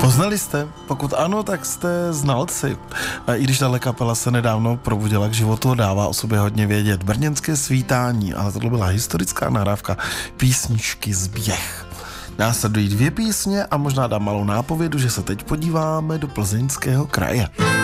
Poznali jste? Pokud ano, tak jste znalci. A i když tahle kapela se nedávno probudila k životu, dává o sobě hodně vědět. Brněnské svítání, ale tohle byla historická nahrávka písničky Zběh. Následují 2 písně a možná dám malou nápovědu, že se teď podíváme do Plzeňského kraje.